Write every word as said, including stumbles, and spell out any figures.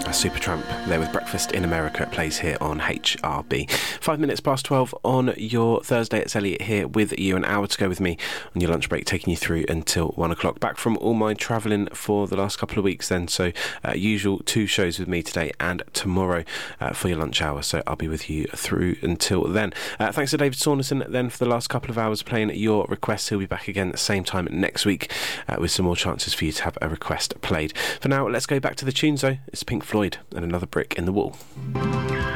Supertramp there with Breakfast in America. It plays here on H R B. Five minutes past twelve on your Thursday. It's Elliot here with you. An hour to go with me on your lunch break, taking you through until one o'clock. Back from all my travelling for the last couple of weeks then. So uh, usual two shows with me today and tomorrow uh, for your lunch hour. So I'll be with you through until then. Uh, thanks to David Saunderson then for the last couple of hours playing your requests. He'll be back again at the same time next week uh, with some more chances for you to have a request played. For now, let's go back to the tunes though. It's Pink Floyd and Another Brick in the Wall.